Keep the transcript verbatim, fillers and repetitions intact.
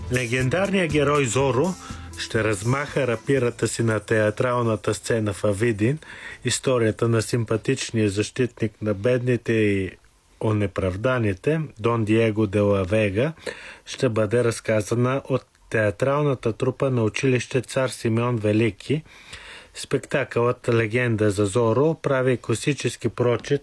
Легендарният герой Зоро ще размаха рапирата си на театралната сцена във Видин. Историята на симпатичния защитник на бедните и онеправданите Дон Диего де ла Вега ще бъде разказана от театралната трупа на училище Цар Симеон Велики. Спектакълът "Легенда за Зоро" прави класически прочит